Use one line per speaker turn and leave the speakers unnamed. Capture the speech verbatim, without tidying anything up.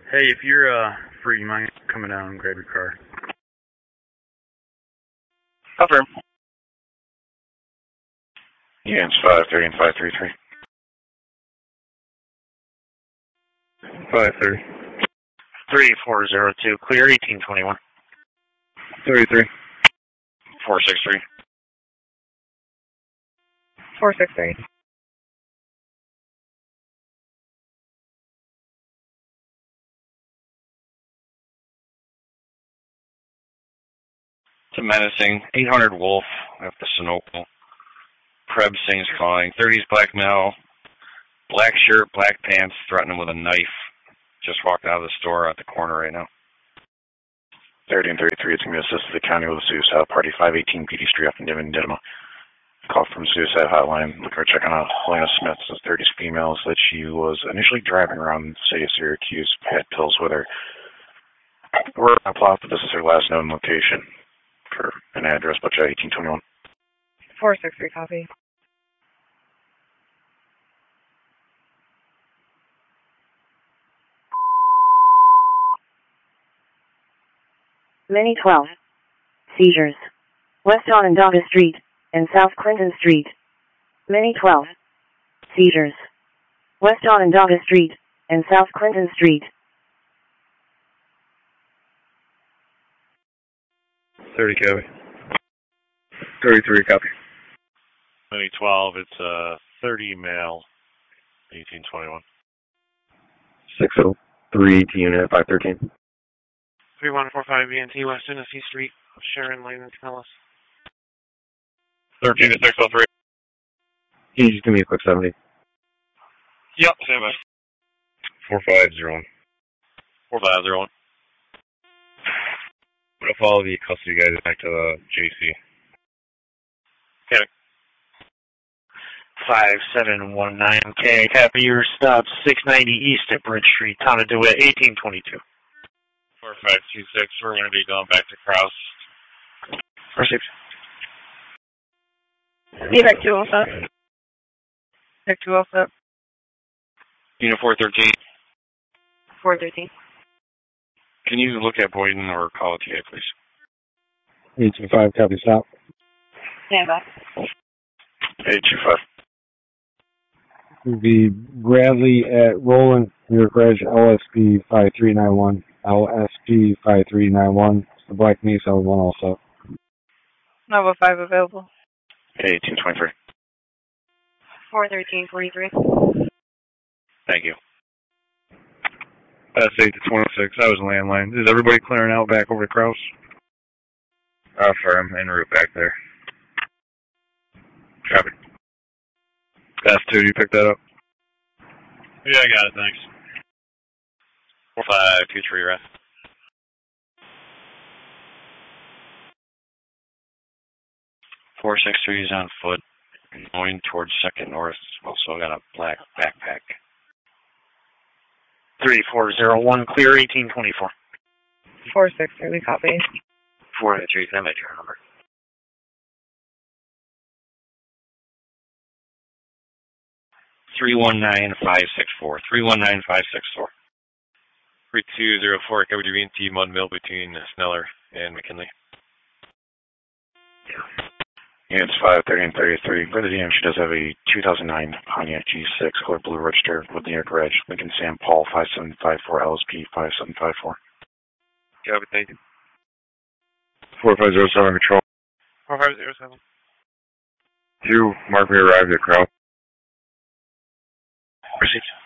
Hey, if you're uh free, you mind coming down and grab your car?
Confirm.
Yeah, it's five thirty and five three three.
five thirty.
three four zero two, clear eighteen twenty-one.
thirty-three.
four six three.
four six three.
To menacing, eight hundred Wolf at the Sinople. Preb Singh's calling, thirties black male, black shirt, black pants, threatening with a knife. Just walked out of the store at the corner right now.
thirty and thirty-three, it's going to be assisted the county with a suicide party, five eighteen P D Street up in Divin, Didyma. Call from suicide hotline. Look for checking out Helena Smith, says thirties female, that she was initially driving around the city of Syracuse, had pills with her. We're going to plot that this is her last known location for an address, but eighteen twenty-one.
four six three, copy.
Mini twelve. Seizures. West Onondaga Street and South Clinton Street. Mini twelve. Seizures. West Onondaga Street and South Clinton Street.
thirty, copy. thirty-three, copy.
Mini twelve, it's uh, thirty male, eighteen twenty-one.
six oh three to unit five thirteen.
three one four five B N T, West Tennessee Street, Sharon Lane and Ellis.
thirteen to six oh three.
Can you just give me a quick seventy?
Yep, stand by.
four five zero one.
four five zero one.
I'm going to follow the custody guys back to the J C.
Okay.
five seven one nine K, copy your stop, six ninety East at Bridge Street, Town of DeWitt, eighteen twenty-two.
four five two six, we're going to be going back to Krause.
Received.
Evac two oh seven. Evac two oh seven.
Unit four thirteen,
four thirteen.
can you look at Boyden or call a T A, please?
eight two five, copy, stop.
Stand by.
eight two five.
Will be Bradley at Roland, New York Reg, L S P five three nine one. L S P five three nine one. The Black Mesa one also.
Nova five available.
eighteen twenty-three.
four thirteen forty-three.
Thank you.
That's eight to twenty-six. That was landline. Is everybody clearing out back over to Krause? Affirm, en route back there. Copy. That's two, you picked that up?
Yeah, I got it, thanks. four five two three, rest.
four six three is on foot, going towards second North. Also got a black backpack.
three four zero one, clear eighteen twenty-four.
four six three, copy.
four three, send my turn number.
three one nine five six four. three one nine five six four.
three two zero four, covered your B N T, Mud Mill between Sneller and McKinley.
Yeah, it's five thirty and thirty-three. For the D M, she does have a two thousand nine Pontiac G six color blue register with New York Reg. Lincoln Sam Paul five seven five four, L S P five seven five four.
Copy, thank you.
four five zero seven, control.
four five zero seven.
Two, mark me arrived at Krause.
Received.